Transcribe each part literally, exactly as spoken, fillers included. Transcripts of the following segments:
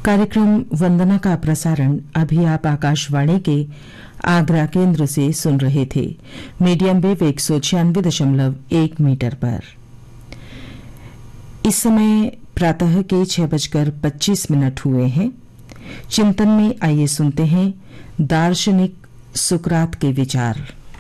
कार्यक्रम वंदना का प्रसारण अभी आप आकाशवाणी के आगरा केंद्र से सुन रहे थे। मीडियम वेव एक सौ छियानवे दशमलव एक मीटर पर। इस समय प्रातः के छह बजकर पच्चीस मिनट हुए हैं। चिंतन में आइए सुनते हैं दार्शनिक सुकरात के विचार।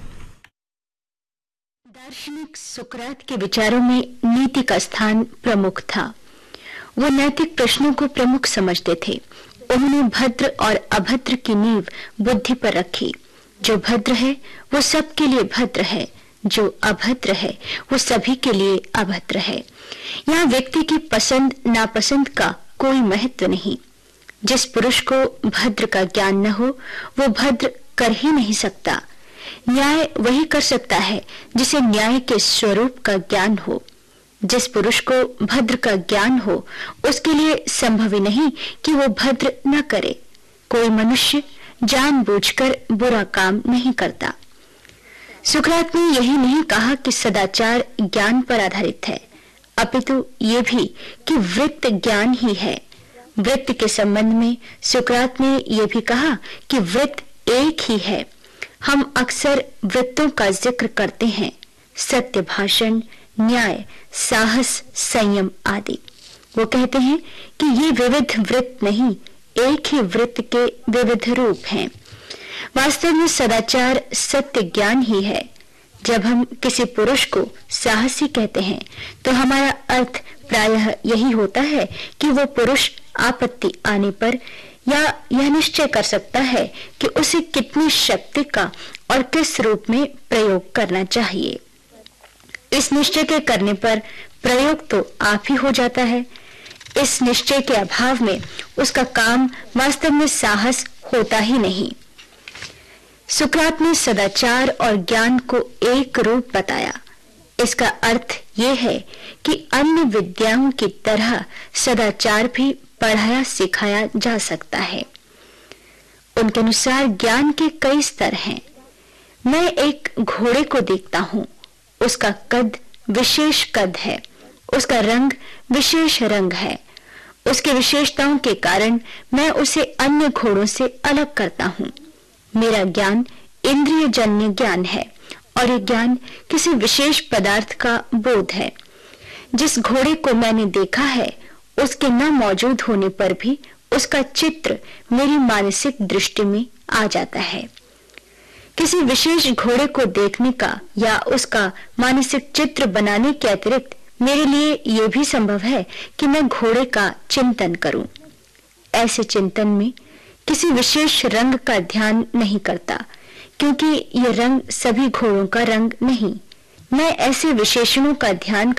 दार्शनिक सुकरात के विचारों में नीति का स्थान प्रमुख था। वो नैतिक प्रश्नों को प्रमुख समझते थे। उन्होंने भद्र और अभद्र की नींव बुद्धि पर रखी। जो भद्र है वो सबके लिए भद्र है, जो अभद्र है वो सभी के लिए अभद्र है। यहाँ व्यक्ति की पसंद नापसंद का कोई महत्व नहीं। जिस पुरुष को भद्र का ज्ञान न हो वो भद्र कर ही नहीं सकता। न्याय वही कर सकता है जिसे न्याय के स्वरूप का ज्ञान हो। जिस पुरुष को भद्र का ज्ञान हो उसके लिए संभव ही नहीं कि वो भद्र न करे। कोई मनुष्य जानबूझकर बुरा काम नहीं करता। सुकरात ने यही नहीं कहा कि सदाचार ज्ञान पर आधारित है, अपितु ये भी कि वृत्त ज्ञान ही है। वृत्त के संबंध में सुकरात ने यह भी कहा कि वृत्त एक ही है। हम अक्सर वृत्तों का जिक्र करते हैं, सत्य भाषण, न्याय, साहस, संयम आदि। वो कहते हैं कि ये विविध वृत्त नहीं, एक ही वृत्त के विविध रूप हैं। वास्तव में सदाचार सत्य ज्ञान ही है। जब हम किसी पुरुष को साहसी कहते हैं तो हमारा अर्थ प्रायः यही होता है कि वो पुरुष आपत्ति आने पर या यह निश्चय कर सकता है कि उसे कितनी शक्ति का और किस रूप में प्रयोग करना चाहिए। इस निश्चय के करने पर प्रयोग तो आप ही हो जाता है। इस निश्चय के अभाव में उसका काम वास्तव में साहस होता ही नहीं। सुकरात ने सदाचार और ज्ञान को एक रूप बताया। इसका अर्थ यह है कि अन्य विद्याओं की तरह सदाचार भी पढ़ाया सिखाया जा सकता है। उनके अनुसार ज्ञान के कई स्तर हैं। मैं एक घोड़े को देखता हूँ, उसका कद विशेष कद है, उसका रंग विशेष रंग है। उसके विशेषताओं के कारण मैं उसे अन्य घोड़ों से अलग करता हूँ। मेरा ज्ञान इंद्रिय जन्य ज्ञान है और ये ज्ञान किसी विशेष पदार्थ का बोध है। जिस घोड़े को मैंने देखा है उसके न मौजूद होने पर भी उसका चित्र मेरी मानसिक दृष्टि में आ जाता है। किसी विशेष घोड़े को देखने का या उसका मानसिक चित्र बनाने के अतिरिक्त मेरे लिए यह भी संभव है कि मैं घोड़े का चिंतन करूं। ऐसे चिंतन में किसी विशेष रंग का ध्यान नहीं करता, क्योंकि यह रंग सभी घोड़ों का रंग नहीं। मैं ऐसे विशेषणों का ध्यान